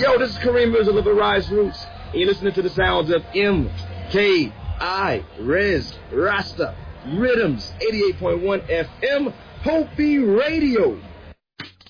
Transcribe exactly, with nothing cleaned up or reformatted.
Yo, this is Kareem Rizzo of the Rise Roots. And you're listening to the sounds of M K I Rez Rasta Rhythms, eighty-eight point one F M, Hopi Radio.